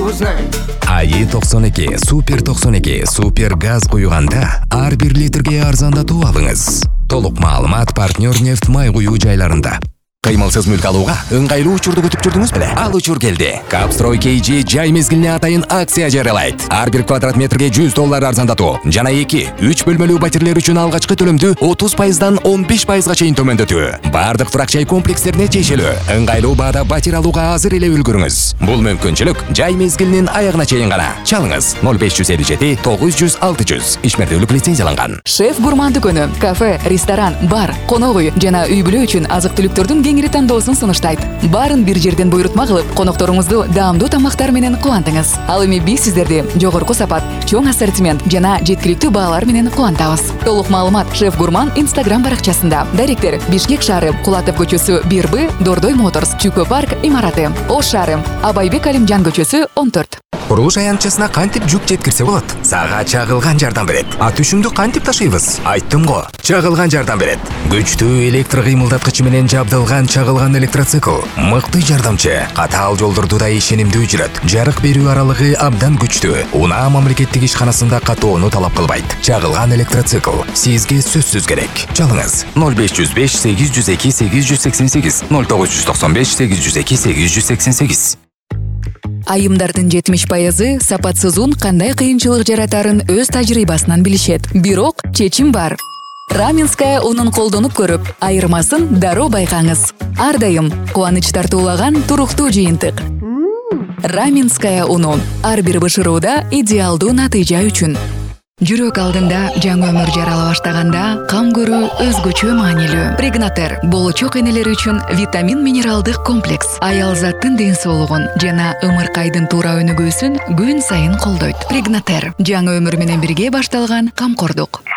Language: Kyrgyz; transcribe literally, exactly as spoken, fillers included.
АИ токсон эки Супер токсон эки Супер газ куйганда ар бир литрге арзандатуу алыңыз. Толук маалымат партнер нефть май куюу жайларында. Кыймылсыз мүлк алууга ыңгайлуу учурду күтүп жүрдүңүз беле? Ал учур келди. Капстрой кей джи жай мезгилине атайын акция жарыялайт. Ар бир квадрат метрге жүз доллар арзандатуу. Жана эки, үч бөлмөлүү пәтерлер үчүн алгачкы төлөмдү отуз пайыздан он беш пайызга чейин төмөндөтүү. Бардык турак жай комплекстерине тиешелүү. Ыңгайлуу баада батир алууга азыр эле үлгүрүңүз. Бул мүмкүнчүлүк жай мезгилинин аягына чейин гана. Чалыңыз ноль беш жүз элүү жети тогуз жүз алты жүз. Ишмердүүлүк лицензияланган. Шеф Гурман дүкөнү, кафе, ресторан, бар, конок үй жана үй бүлө үчүн азык-түлүктөрдүн кеңири тандоосун сунуштайт. Барын бир жерден буйрутма кылып, конокторуңузду даамдуу тамактар менен кубантыңыз. Ал эми биз сиздерди жогорку сапат, чоң ассортимент жана жеткиликтүү баалар менен кубантабыз. Толук маалымат Шеф Гурман Инстаграм баракчасында. Даректер Бишкек шаары, Кулатов көчөсү бир Б, Дордой Моторс, Чүкө парк имараты. Ош шаары, Абайбек Алимжан көчөсү он төрт. Курулуш аянтчасына кантип жүк жеткирсе болот? Сага чагылган жардам берет. Ат үшүңдү кантип ташыйбыз? Айттым го. Чагылган жардам берет. Күчтүү электр кыймылдаткычы менен жабдылган чагылган электроцикл. Мыкты жардамчы. Катаал жолдорду да ишенимдүү жүрөт. Жарык берүү аралыгы абдан күчтүү. Унаа мамлекеттик ишканасында катоону талап кылбайт. Чагылган электроцикл сизге сөзсүз керек. Чалыңыз ноль беш жүз беш сегиз жүз эки сегиз жүз сексен сегиз, ноль тогуз жүз токсон беш сегиз жүз эки сегиз жүз сексен сегиз. Айымдардын жетимиш пайызы сапатсыз ун кандай кыйынчылык жаратарын өз тажрыйбасынан билишет. Бирок чечим бар. Раменская унун колдонуп көрүп, айырмасын дароо байкаңыз. Ар дайым кубаныч тартуулаган туруктуу жыйынтык. Раменская уну ар бир бышырууда идеалдуу натыйжа үчүн. Жүрөк алдында жаңы өмүр жарала баштаганда кам көрүү өзгөчө маанилүү. Прегнатер болочок энелер үчүн витамин минералдык комплекс. Аял заттын ден соолугун жана ымыркайдын туура өнүгүүсүн күн сайын колдойт. Прегнатер жаңы өмүр менен бирге башталган камкордук.